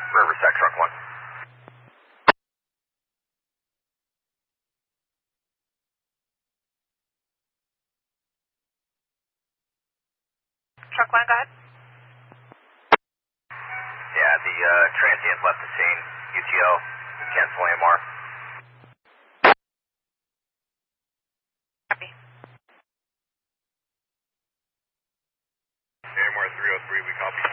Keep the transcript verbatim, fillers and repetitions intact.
Riverside, truck one. Truck one, go ahead. Yeah, the uh, transient left the scene. U T O, cancel A M R. Copy. A M R three oh three, we copy.